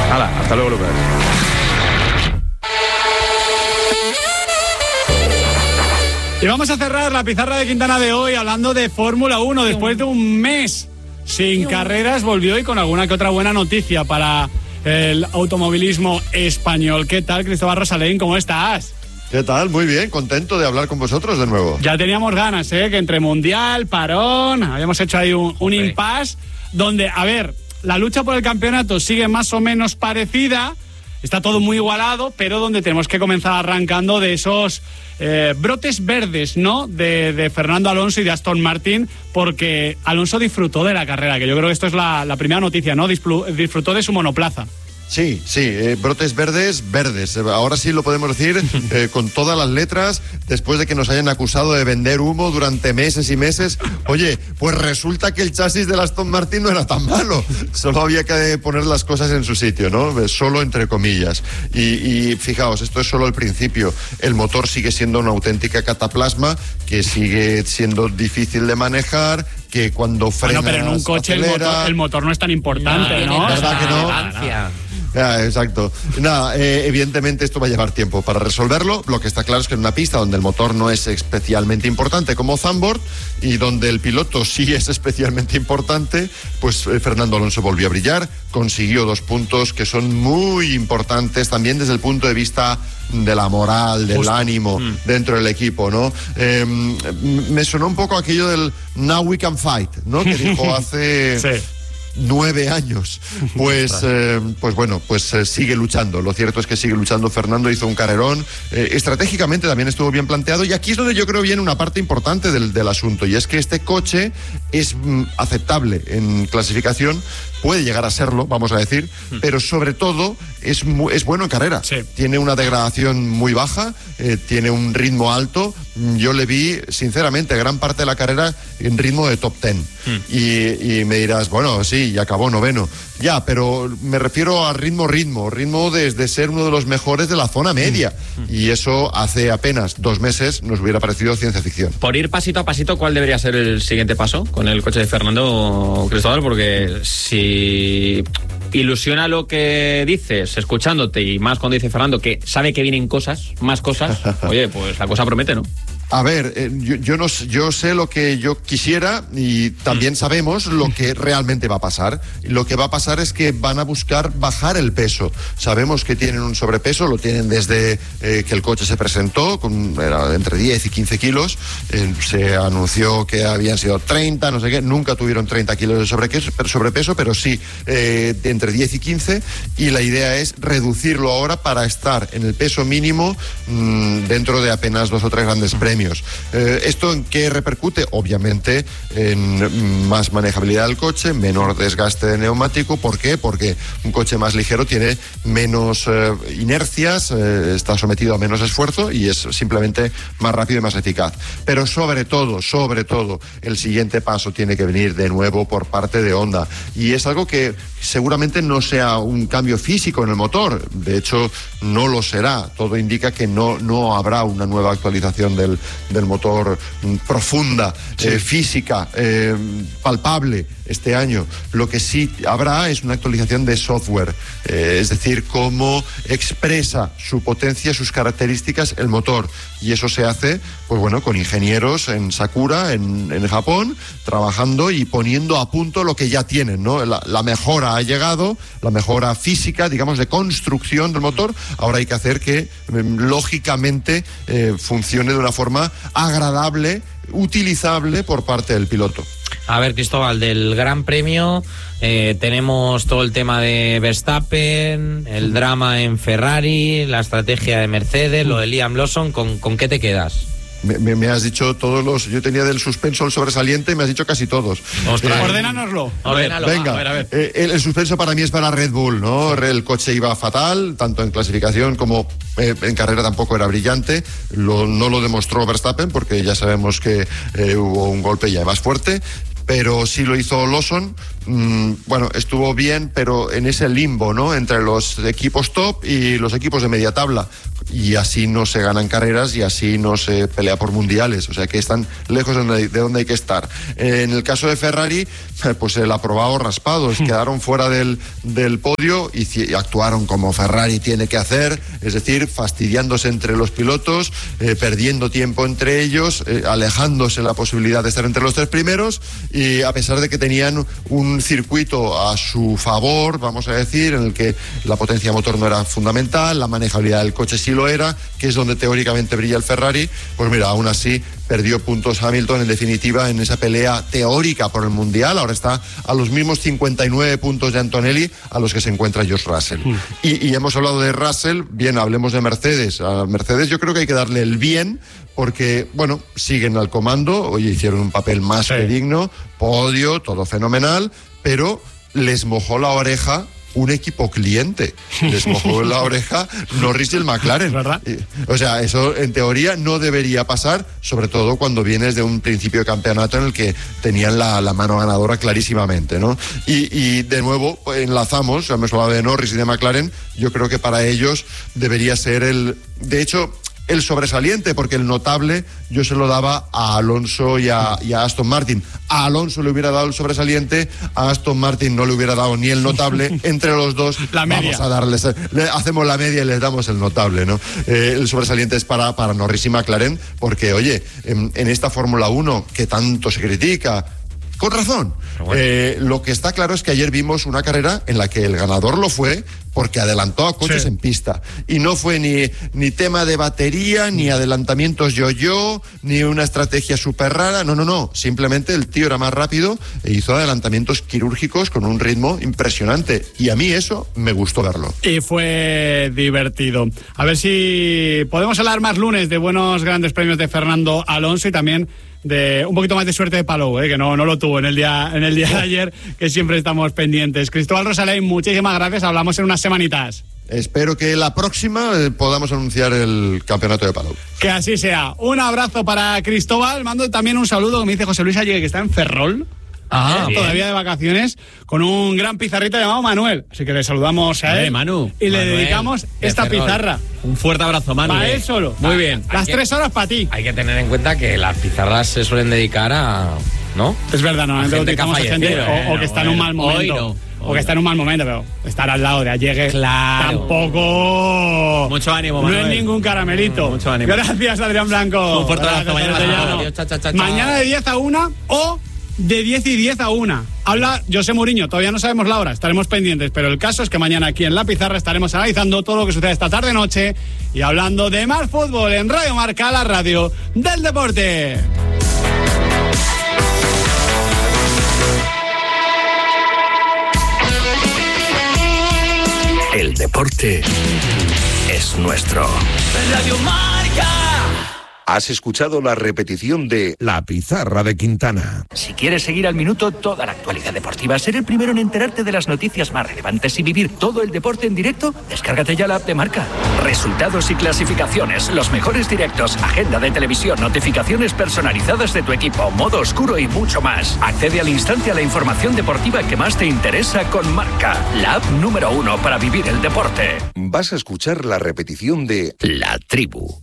Hala, hasta luego, Lucas. Y vamos a cerrar la pizarra de Quintana de hoy hablando de Fórmula 1. Después de un mes sin carreras, volvió y con alguna que otra buena noticia para el automovilismo español. ¿Qué tal, Cristóbal Rosalén? ¿Cómo estás? ¿Qué tal? Muy bien, contento de hablar con vosotros de nuevo. Ya teníamos ganas, que entre Mundial, parón, habíamos hecho ahí un impasse donde, a ver, la lucha por el campeonato sigue más o menos parecida. Está todo muy igualado, pero donde tenemos que comenzar arrancando de esos brotes verdes, ¿no? De Fernando Alonso y de Aston Martin, porque Alonso disfrutó de la carrera, que yo creo que esto es la primera noticia, ¿no? Disfrutó de su monoplaza. Sí, brotes verdes. Ahora sí lo podemos decir con todas las letras, después de que nos hayan acusado de vender humo durante meses y meses. Oye, pues resulta que el chasis del Aston Martin no era tan malo. Solo había que poner las cosas en su sitio, ¿no? Solo entre comillas. Y fijaos, esto es solo el principio. El motor sigue siendo una auténtica cataplasma, que sigue siendo difícil de manejar, que cuando frenas... Bueno, pero en un coche el motor no es tan importante, ¿no? ¿Verdad que no? Exacto. Nada, evidentemente esto va a llevar tiempo para resolverlo. Lo que está claro es que en una pista donde el motor no es especialmente importante como Zandvoort y donde el piloto sí es especialmente importante, pues Fernando Alonso volvió a brillar, consiguió 2 puntos que son muy importantes también desde el punto de vista de la moral, del ánimo dentro del equipo, ¿no? Me sonó un poco aquello del "Now we can fight", ¿no? Que dijo hace... Sí. 9 años, pues bueno, sigue luchando. Lo cierto es que sigue luchando Fernando, hizo un carrerón, estratégicamente también estuvo bien planteado, y aquí es donde yo creo viene una parte importante del asunto, y es que este coche es aceptable en clasificación, puede llegar a serlo, vamos a decir, pero sobre todo es bueno en carrera. Sí. Tiene una degradación muy baja, tiene un ritmo alto. Yo le vi, sinceramente, gran parte de la carrera en ritmo de top 10. Y me dirás, bueno, sí, y acabó 9º. Ya, pero me refiero a ritmo desde ser uno de los mejores de la zona media. Y eso hace apenas 2 meses nos hubiera parecido ciencia ficción. Por ir pasito a pasito, ¿cuál debería ser el siguiente paso con el coche de Fernando, Cristóbal? Porque si ilusiona lo que dices, escuchándote, y más cuando dice Fernando que sabe que vienen más cosas, oye, pues la cosa promete, ¿no? A ver, yo sé lo que yo quisiera, y también sabemos lo que realmente va a pasar. Lo que va a pasar es que van a buscar bajar el peso. Sabemos que tienen un sobrepeso, lo tienen desde que el coche se presentó, era entre 10 y 15 kilos. Se anunció que habían sido 30, no sé qué. Nunca tuvieron 30 kilos de sobrepeso, pero sí entre 10 y 15. Y la idea es reducirlo ahora para estar en el peso mínimo dentro de apenas 2 o 3 grandes premios. ¿Esto en qué repercute? Obviamente en más manejabilidad del coche, menor desgaste de neumático. ¿Por qué? Porque un coche más ligero tiene menos inercias, está sometido a menos esfuerzo y es simplemente más rápido y más eficaz. Pero sobre todo, el siguiente paso tiene que venir de nuevo por parte de Honda, y es algo que seguramente no sea un cambio físico en el motor. De hecho, no lo será. Todo indica que no habrá una nueva actualización del motor profunda, física, palpable este año. Lo que sí habrá es una actualización de software, es decir, cómo expresa su potencia, sus características el motor, y eso se hace, pues bueno, con ingenieros en Sakura, en Japón, trabajando y poniendo a punto lo que ya tienen, ¿no? La mejora ha llegado, la mejora física, digamos, de construcción del motor. Ahora hay que hacer que lógicamente funcione de una forma agradable, utilizable por parte del piloto. A ver, Cristóbal, del Gran Premio tenemos todo el tema de Verstappen, el drama en Ferrari, la estrategia de Mercedes, lo de Liam Lawson. ¿Con qué te quedas? Me has dicho todos los... Yo tenía del suspenso al sobresaliente y me has dicho casi todos. Ordénanoslo. Venga, a ver. El suspenso para mí es para Red Bull, ¿no? El coche iba fatal, tanto en clasificación como en carrera tampoco era brillante. No lo demostró Verstappen, porque ya sabemos que hubo un golpe ya más fuerte. Pero sí lo hizo Lawson. Bueno, estuvo bien, pero en ese limbo, ¿no? Entre los equipos top y los equipos de media tabla. y así no se ganan carreras y así no se pelea por mundiales. O sea que están lejos de donde hay que estar. En el caso de Ferrari, pues el aprobado raspados, quedaron fuera del podio y actuaron como Ferrari tiene que hacer, es decir, fastidiándose entre los pilotos, perdiendo tiempo entre ellos, alejándose la posibilidad de estar entre los 3 primeros, y a pesar de que tenían un circuito a su favor, vamos a decir, en el que la potencia motor no era fundamental, la manejabilidad del coche sí lo era, que es donde teóricamente brilla el Ferrari, pues mira, aún así perdió puntos Hamilton, en definitiva, en esa pelea teórica por el Mundial. Ahora está a los mismos 59 puntos de Antonelli a los que se encuentra George Russell. Y hemos hablado de Russell, bien, hablemos de Mercedes. A Mercedes yo creo que hay que darle el bien, porque, bueno, siguen al comando, hoy hicieron un papel más que digno, podio, todo fenomenal, pero les mojó la oreja un equipo cliente. Les mojó la oreja Norris y el McLaren. ¿Verdad? O sea, eso en teoría no debería pasar, sobre todo cuando vienes de un principio de campeonato en el que tenían la mano ganadora clarísimamente, ¿no? Y de nuevo enlazamos, hemos hablado de Norris y de McLaren, yo creo que para ellos debería ser de hecho, el sobresaliente, porque el notable yo se lo daba a Alonso y a Aston Martin. A Alonso le hubiera dado el sobresaliente, a Aston Martin no le hubiera dado ni el notable. Entre los dos la media. Vamos a darles, hacemos la media y les damos el notable, ¿no? El sobresaliente es para Norris y McLaren, porque, oye, en esta Fórmula 1 que tanto se critica, con razón. Bueno. Lo que está claro es que ayer vimos una carrera en la que el ganador lo fue porque adelantó a coches en pista. Y no fue ni tema de batería, ni adelantamientos yo-yo, ni una estrategia súper rara. No. Simplemente el tío era más rápido e hizo adelantamientos quirúrgicos con un ritmo impresionante. Y a mí eso me gustó verlo. Y fue divertido. A ver si podemos hablar más lunes de buenos grandes premios de Fernando Alonso y también de un poquito más de suerte de Palou, que no lo tuvo en el día de ayer, que siempre estamos pendientes. Cristóbal Rosalén, muchísimas gracias, hablamos en unas semanitas. Espero que la próxima podamos anunciar el campeonato de Palou. Que así sea. Un abrazo para Cristóbal, mando también un saludo, que me dice José Luis ayer, que está en Ferrol. Todavía de vacaciones, con un gran pizarrita llamado Manuel. Así que le saludamos a él, Manu, y le dedicamos esta Ferrol. Pizarra. Un fuerte abrazo, Manu. Para él solo. Muy bien. Las 3 horas para ti. Hay que tener en cuenta que las pizarras se suelen dedicar a... ¿no? Es verdad, normalmente gente utilizamos a gente o que está en un mal momento. O que está en un mal momento, pero estar al lado de Allegue tampoco... Mucho ánimo, No Manuel. es ningún caramelito. Mucho ánimo. Gracias, Adrián Blanco. Un fuerte abrazo. Mañana de 10 a 1 o de 10 y 10 a 1. Habla José Mourinho, todavía no sabemos la hora, estaremos pendientes, pero el caso es que mañana aquí en La Pizarra estaremos analizando todo lo que sucede esta tarde-noche y hablando de más fútbol en Radio Marca, la radio del deporte. El deporte es nuestro. Radio Marca. Has escuchado la repetición de La Pizarra de Quintana. Si quieres seguir al minuto toda la actualidad deportiva, ser el primero en enterarte de las noticias más relevantes y vivir todo el deporte en directo, descárgate ya la app de Marca. Resultados y clasificaciones, los mejores directos, agenda de televisión, notificaciones personalizadas de tu equipo, modo oscuro y mucho más. Accede al instante a la información deportiva que más te interesa con Marca, la app número 1 para vivir el deporte. Vas a escuchar la repetición de La Tribu.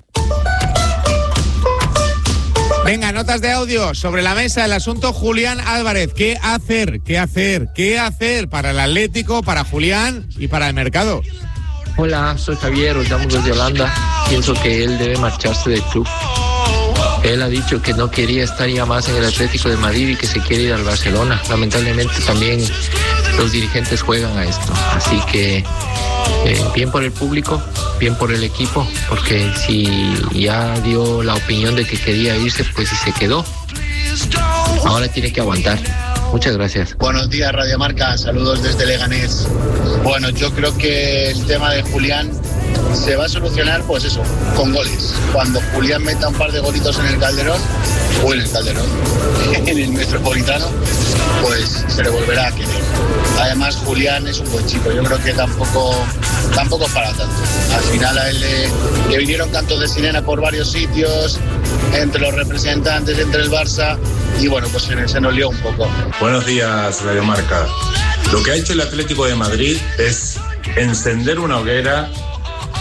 Venga, notas de audio sobre la mesa, el asunto Julián Álvarez. ¿Qué hacer para el Atlético, para Julián y para el mercado? Hola, soy Javier, os llamo desde Holanda. Pienso que él debe marcharse del club. Él ha dicho que no quería estar ya más en el Atlético de Madrid y que se quiere ir al Barcelona. Lamentablemente también los dirigentes juegan a esto. Así que bien por el público, bien por el equipo, porque si ya dio la opinión de que quería irse, pues si se quedó, ahora tiene que aguantar. Muchas gracias. Buenos días, Radio Marca, saludos desde Leganés. Bueno, yo creo que el tema de Julián se va a solucionar, pues eso, con goles. Cuando Julián meta un par de golitos en el Calderón, o en el Calderón, en el Metropolitano, pues se le volverá a querer. Además, Julián es un buen chico, yo creo que tampoco para tanto. Al final a él le vinieron cantos de sirena por varios sitios, entre los representantes, entre el Barça, y bueno, pues se nos lió un poco. Buenos días, Radio Marca. Lo que ha hecho el Atlético de Madrid es encender una hoguera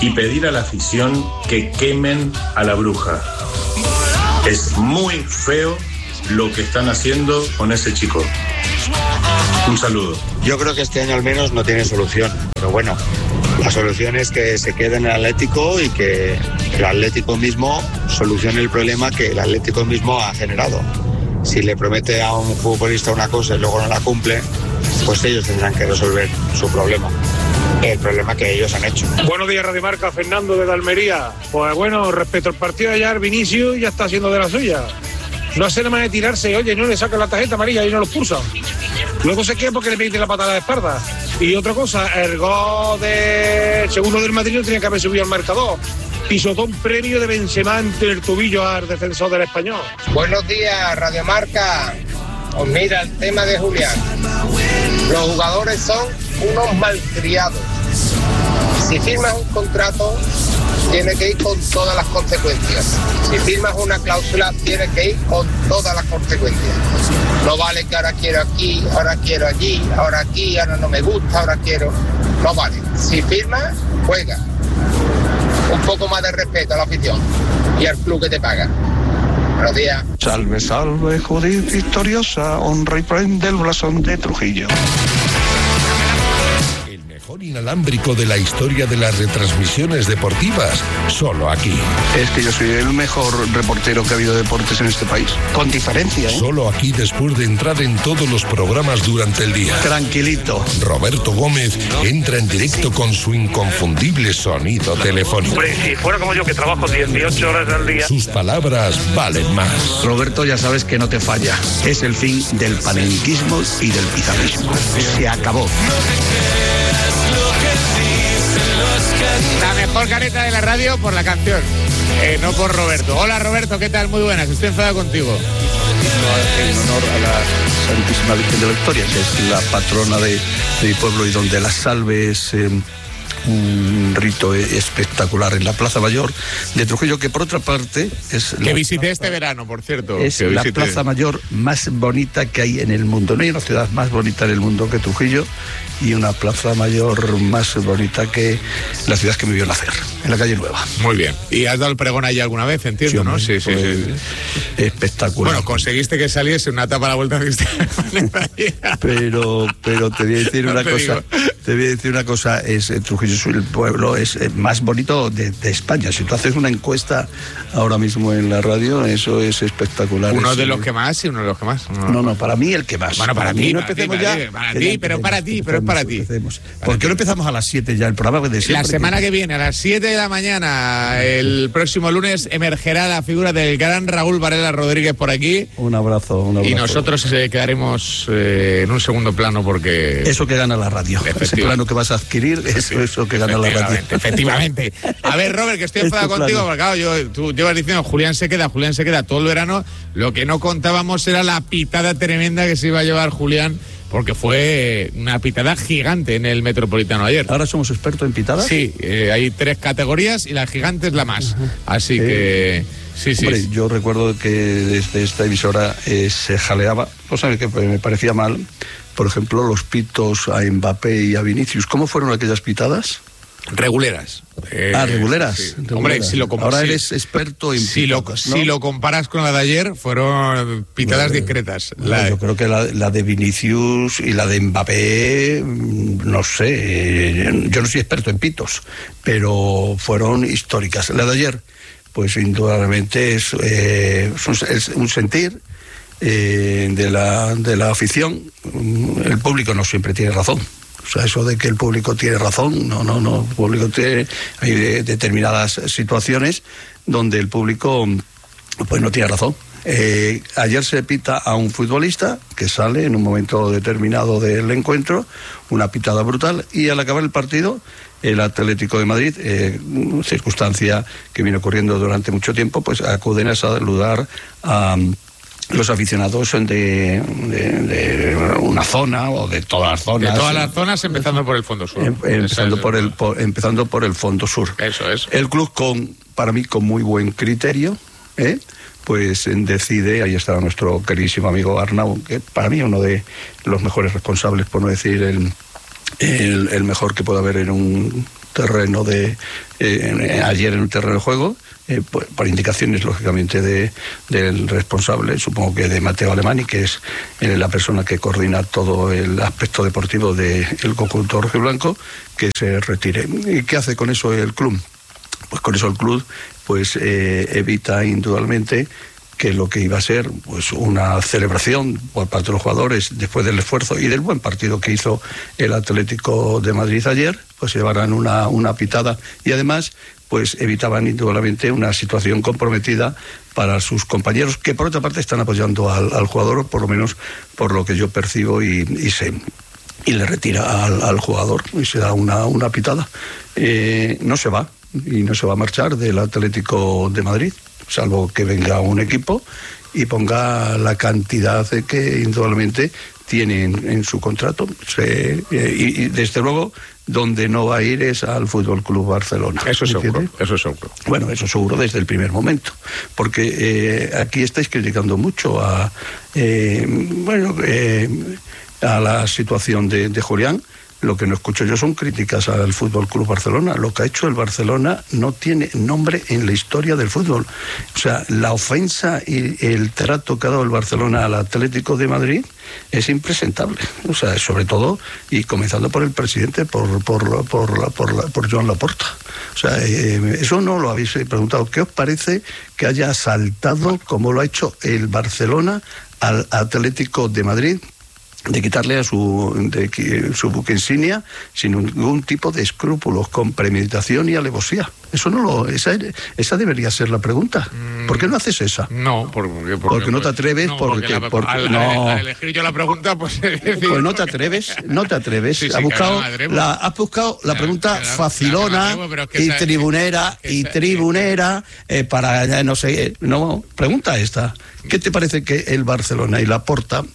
y pedir a la afición que quemen a la bruja. Es muy feo lo que están haciendo con ese chico. Un saludo. Yo creo que este año al menos no tiene solución, pero bueno, la solución es que se quede en el Atlético y que el Atlético mismo solucione el problema que el Atlético mismo ha generado. Si le promete a un futbolista una cosa y luego no la cumple, pues ellos tendrán que resolver su problema. El problema que ellos han hecho. Buenos días, Radio Marca, Fernando de Almería. Pues bueno, respecto al partido de ayer, Vinicius ya está haciendo de la suya. No hace nada más de tirarse, oye, no le sacan la tarjeta amarilla y no lo expulsan. Luego se queda porque le pide la patada de espalda. Y otra cosa, el gol de segundo del Madrid no tenía que haber subido al marcador. Pisotón premio de Benzema ante el tobillo al defensor del Español. Buenos días, Radio Marca. Pues mira, el tema de Julián. Los jugadores son unos malcriados. Si firmas un contrato, tiene que ir con todas las consecuencias. Si firmas una cláusula, tiene que ir con todas las consecuencias. No vale que ahora quiero aquí, ahora quiero allí, ahora aquí, ahora no me gusta, ahora quiero... No vale. Si firmas, juega. Un poco más de respeto a la afición y al club que te paga. Buenos días. Salve, salve, Judith victoriosa, honra y prende el blasón de Trujillo. Mejor inalámbrico de la historia de las retransmisiones deportivas, solo aquí. Es que yo soy el mejor reportero que ha habido de deportes en este país, con diferencia, ¿eh? Solo aquí después de entrar en todos los programas durante el día. Tranquilito. Roberto Gómez entra en directo con su inconfundible sonido telefónico. Hombre, si fuera como yo que trabajo 18 horas al día. Sus palabras valen más. Roberto, ya sabes que no te falla. Es el fin del panenquismo y del pizarrismo. Se acabó. La mejor careta de la radio por la canción, no por Roberto. Hola Roberto, ¿qué tal? Muy buenas, estoy enfadado contigo. En honor a la Santísima Virgen de la Victoria, que es la patrona de mi pueblo y donde la salve es un rito espectacular en la Plaza Mayor de Trujillo, que por otra parte es... Que visité este verano, por cierto. Es la Plaza Mayor más bonita que hay en el mundo. No hay una ciudad más bonita en el mundo que Trujillo y una Plaza Mayor más bonita que la ciudad que me vio nacer, en la calle Nueva. Muy bien. ¿Y has dado el pregón ahí alguna vez, entiendo, sí, no? Sí, sí, sí. Espectacular. Bueno, conseguiste que saliese una tapa a la vuelta de pero te voy a decir una cosa. Te voy a decir una cosa, Trujillo, el pueblo es más bonito de España. Si tú haces una encuesta ahora mismo en la radio, eso es espectacular. Uno de los que más y uno de los que más. No, para mí el que más. Bueno, para ti, no empecemos ya. Para ti, pero es para ti. ¿Por qué no empezamos a las 7 ya el programa de siempre? La semana que viene, a las 7 de la mañana, el próximo lunes, emergerá la figura del gran Raúl Varela Rodríguez por aquí. Un abrazo. Y nosotros quedaremos en un segundo plano porque... Eso que gana la radio. Ese plano que vas a adquirir, eso que gana la radio. Efectivamente. A ver, Robert, que estoy enfadado contigo, porque claro, tú llevas diciendo Julián se queda todo el verano. Lo que no contábamos era la pitada tremenda que se iba a llevar Julián, porque fue una pitada gigante en el Metropolitano ayer. ¿Ahora somos expertos en pitadas? Sí, hay 3 categorías y la gigante es la más. Así que... Sí. Hombre, yo recuerdo que desde esta emisora se jaleaba, cosa que me parecía mal, por ejemplo, los pitos a Mbappé y a Vinicius. ¿Cómo fueron aquellas pitadas? Reguleras. Reguleras. Sí. Hombre, ahora eres experto en pitadas, ¿no? Si lo comparas con la de ayer, fueron pitadas discretas. Yo creo que la de Vinicius y la de Mbappé, no sé, yo no soy experto en pitos, pero fueron históricas. La de ayer, pues indudablemente es un sentir de la afición. El público no siempre tiene razón. O sea, eso de que el público tiene razón, no. El público hay determinadas situaciones donde el público pues no tiene razón. Ayer se pita a un futbolista que sale en un momento determinado del encuentro, una pitada brutal, y al acabar el partido, el Atlético de Madrid, circunstancia que viene ocurriendo durante mucho tiempo, pues acuden a saludar a los aficionados de una zona o de todas las zonas. De todas las zonas, empezando por el Fondo Sur. Empezando por el Fondo Sur. Eso es. El club, para mí, con muy buen criterio, pues decide, ahí está nuestro queridísimo amigo Arnau, que para mí uno de los mejores responsables, por no decir el mejor que puede haber en un terreno ayer en un terreno de juego, por indicaciones lógicamente del responsable, supongo que de Mateo Alemany, que es la persona que coordina todo el aspecto deportivo del conjunto rojiblanco, que se retire. ¿Y qué hace con eso el club? Pues con eso el club evita indudablemente que lo que iba a ser pues una celebración por parte de los jugadores después del esfuerzo y del buen partido que hizo el Atlético de Madrid ayer, pues llevarán una pitada y además pues evitaban indudablemente una situación comprometida para sus compañeros, que por otra parte están apoyando al jugador, por lo menos por lo que yo percibo y sé. Y le retira al jugador y se da una pitada. No se va, y no se va a marchar del Atlético de Madrid, salvo que venga un equipo y ponga la cantidad que indudablemente tiene en su contrato. Y desde luego, donde no va a ir es al Fútbol Club Barcelona. Eso es seguro, eso es seguro. Bueno, eso seguro desde el primer momento, porque aquí estáis criticando mucho a la situación de Julián. Lo que no escucho yo son críticas al Fútbol Club Barcelona. Lo que ha hecho el Barcelona no tiene nombre en la historia del fútbol. O sea, la ofensa y el trato que ha dado el Barcelona al Atlético de Madrid es impresentable. O sea, sobre todo, y comenzando por el presidente, por Joan Laporta. O sea, eso no lo habéis preguntado. ¿Qué os parece que haya asaltado, como lo ha hecho el Barcelona, al Atlético de Madrid, de quitarle a su buque insignia sin ningún tipo de escrúpulos, con premeditación y alevosía? Esa debería ser la pregunta. ¿Por qué no haces esa? No, porque no te atreves. Al elegir yo la pregunta, pues no te atreves. Sí, has buscado la pregunta facilona y tribunera para no sé. No, pregunta esta. ¿Qué te parece que el Barcelona y Laporta,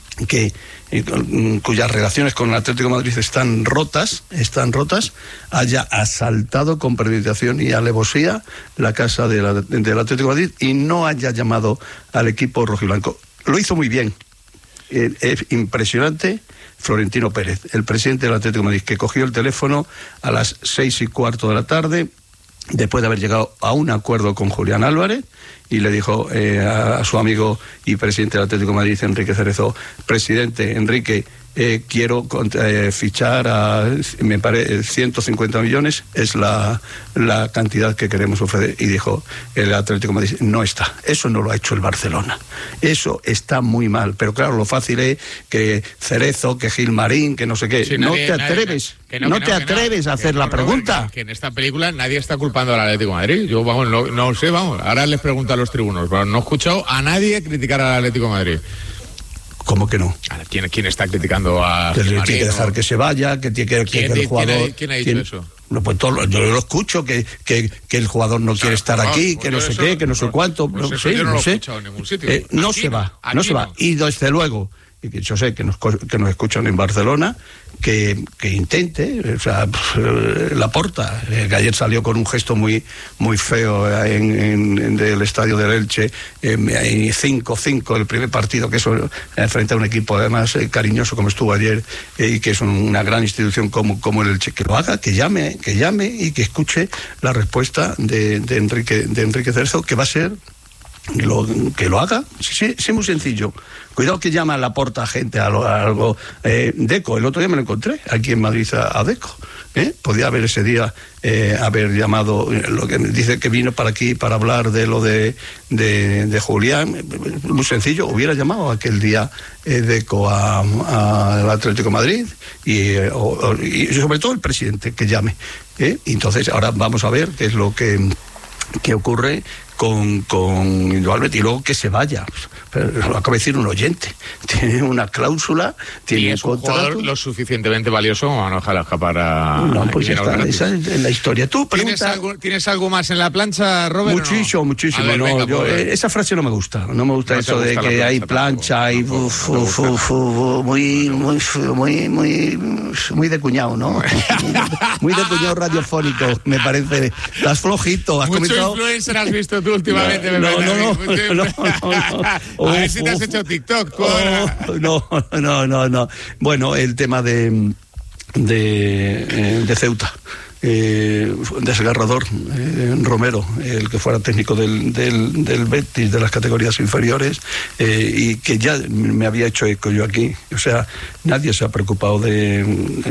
cuyas relaciones con el Atlético de Madrid están rotas, haya asaltado con premeditación y alevosía la casa del Atlético de Madrid y no haya llamado al equipo rojiblanco? Lo hizo muy bien. Es impresionante Florentino Pérez, el presidente del Atlético de Madrid, que cogió el teléfono a las 6:15 de la tarde, después de haber llegado a un acuerdo con Julián Álvarez, y le dijo a su amigo y presidente del Atlético de Madrid, Enrique Cerezo: presidente Enrique, quiero fichar a, me parece, 150 millones, es la cantidad que queremos ofrecer. Y dijo el Atlético de Madrid: no está. Eso no lo ha hecho el Barcelona. Eso está muy mal. Pero claro, lo fácil es que Cerezo, que Gilmarín, que no sé qué. Sí, no te atreves. No te atreves a hacer la pregunta. Que en esta película nadie está culpando al Atlético de Madrid. Yo, no sé, ahora les pregunto a los tribunos, pero no he escuchado a nadie criticar al Atlético de Madrid. ¿Cómo que no? ¿Quién está criticando a que tiene que dejar que se vaya, que tiene que el jugador... ¿Quién ha dicho eso? No, pues yo lo escucho, que el jugador no quiere estar aquí, que no sé qué, que no sé cuánto. Pues eso yo no lo he escuchado en ningún sitio. No se va. Y desde luego, y que yo sé que nos escuchan en Barcelona, que intente, o sea, Laporta, que ayer salió con un gesto muy feo en del estadio del Elche, 5-5 el primer partido, que eso frente a un equipo además cariñoso como estuvo ayer, y que es una gran institución como el Elche. Que lo haga, que llame y que escuche la respuesta de Enrique Cerezo, que va a ser que lo haga. Sí, muy sencillo. Cuidado que llama a Laporta a gente a algo. Deco, el otro día me lo encontré aquí en Madrid a Deco. Podía haber ese día haber llamado, lo que dice que vino para aquí para hablar de lo de Julián. Muy sencillo, hubiera llamado aquel día Deco al Atlético de Madrid y sobre todo el presidente que llame. Entonces ahora vamos a ver qué es lo que ocurre con indudablemente, y luego que se vaya. Pero lo acaba de decir un oyente, tiene una cláusula, tiene un contrato. Jugador lo suficientemente valioso como a no dejarla escapar a... No, pues ya está, esa es la historia. ¿Tú ¿Tienes algo más en la plancha, Robert? Muchísimo. Ver, no, venga, esa frase no me gusta eso de que hay plancha y muy de cuñado, ¿no? Muy de cuñado radiofónico, me parece. Estás flojito, has mucho influencer has visto tú últimamente. No. A ver si te has hecho TikTok. No. Bueno, el tema de de Ceuta. Desgarrador, Romero, el que fuera técnico del Betis, de las categorías inferiores, y que ya me había hecho eco yo aquí. O sea, nadie se ha preocupado de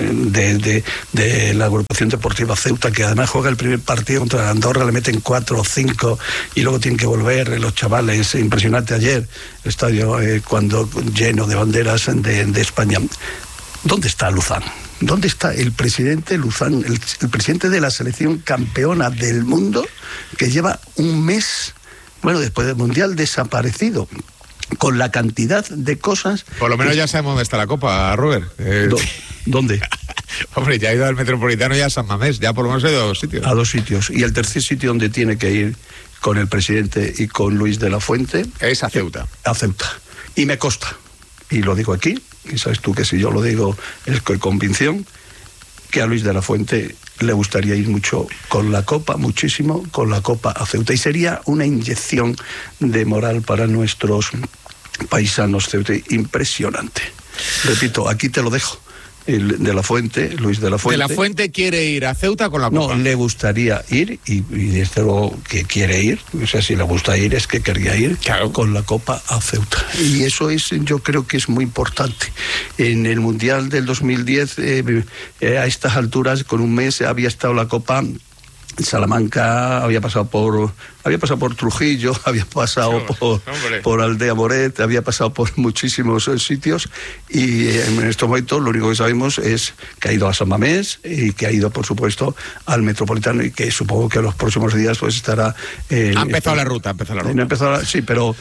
la agrupación deportiva Ceuta, que además juega el primer partido contra Andorra, le meten 4 o 5 y luego tienen que volver los chavales. Impresionante ayer el estadio cuando lleno de banderas de España. ¿Dónde está Luzán? ¿Dónde está el presidente Luzán, el presidente de la selección campeona del mundo, que lleva un mes, después del Mundial, desaparecido, con la cantidad de cosas... Por lo menos ya sabemos dónde está la Copa, Robert. ¿Dónde? Hombre, ya ha ido al Metropolitano y a San Mamés, ya por lo menos ha ido a 2 sitios. A 2 sitios. Y el tercer sitio donde tiene que ir con el presidente y con Luis de la Fuente... Es a Ceuta. A Ceuta. Y me consta, y lo digo aquí, y sabes tú que si yo lo digo es con convicción, que a Luis de la Fuente le gustaría ir mucho con la Copa, muchísimo, con la Copa a Ceuta. Y sería una inyección de moral para nuestros paisanos Ceuta impresionante. Repito, aquí te lo dejo. De la Fuente, Luis de la Fuente. ¿De la Fuente quiere ir a Ceuta con la Copa? No, le gustaría ir y desde luego que quiere ir. O sea, si le gusta ir es que querría ir con la Copa a Ceuta. Y eso yo creo que es muy importante. En el Mundial del 2010, a estas alturas, con un mes, había estado la Copa... Salamanca, había pasado por Trujillo, había pasado por Aldea Moret, había pasado por muchísimos sitios, y en estos momentos lo único que sabemos es que ha ido a San Mamés y que ha ido, por supuesto, al Metropolitano, y que supongo que en los próximos días pues estará... ha empezado la ruta. Sí, pero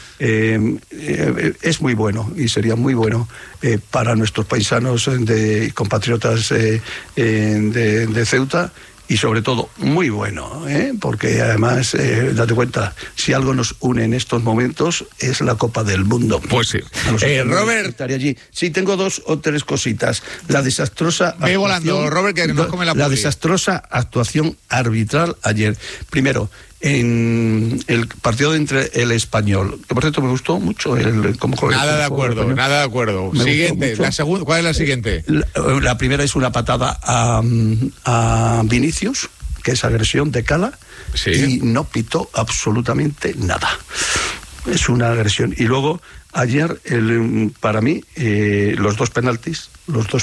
es muy bueno y sería muy bueno para nuestros paisanos compatriotas de Ceuta. Y sobre todo, muy bueno, porque además, date cuenta, si algo nos une en estos momentos es la Copa del Mundo. Pues sí. Robert. Estaré allí. Sí, tengo 2 o 3 cositas. La desastrosa... Ve volando, Robert, que nos come la poli. La desastrosa actuación arbitral ayer. Primero, en el partido entre el Español, que por cierto me gustó mucho cómo juega. Nada de acuerdo. Siguiente, ¿cuál es la siguiente? La primera es una patada a Vinicius, que es agresión de Cala, sí. Y no pitó absolutamente nada. Es una agresión. Y luego, ayer, para mí, los dos penaltis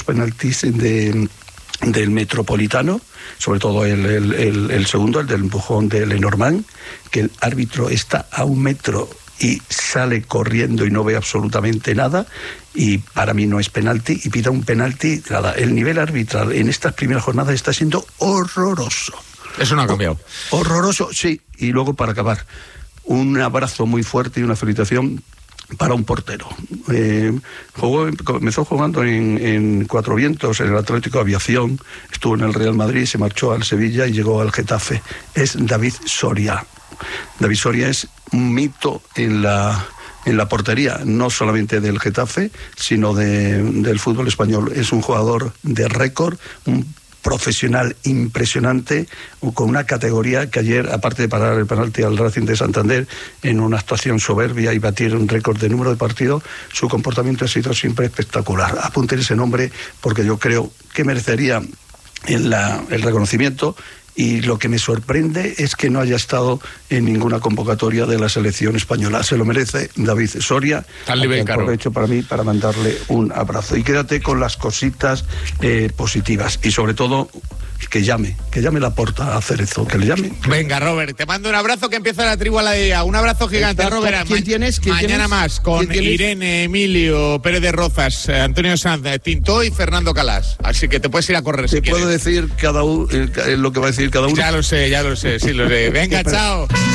del Metropolitano, sobre todo el segundo, el del empujón de Lenormand, que el árbitro está a 1 metro y sale corriendo y no ve absolutamente nada, y para mí no es penalti, y pita un penalti, nada. El nivel arbitral en estas primeras jornadas está siendo horroroso. Eso no ha cambiado. Horroroso, sí. Y luego, para acabar, un abrazo muy fuerte y una felicitación para un portero. Comenzó jugando en Cuatro Vientos, en el Atlético Aviación, estuvo en el Real Madrid, se marchó al Sevilla y llegó al Getafe. Es David Soria. David Soria es un mito en la portería, no solamente del Getafe, sino del fútbol español. Es un jugador de récord, un profesional impresionante, con una categoría que ayer, aparte de parar el penalti al Racing de Santander en una actuación soberbia y batir un récord de número de partidos, su comportamiento ha sido siempre espectacular. Apunten ese nombre porque yo creo que merecería el reconocimiento. Y lo que me sorprende es que no haya estado en ninguna convocatoria de la selección española. Se lo merece David Soria. Aprovecho para mí para mandarle un abrazo. Y quédate con las cositas positivas. Y sobre todo, que llame Laporta a Cerezo, que le llame. Venga, Robert, te mando un abrazo, que empieza la tribu a la día. Un abrazo gigante, Robert. ¿Quién tienes? Mañana más, con Irene, Emilio, Pérez de Rozas, Antonio Sanz, Tintó y Fernando Calas. Así que te puedes ir a correr si quieres. ¿Te puedo decir cada uno lo que va a decir cada uno? Ya lo sé, sí lo sé. Venga, chao.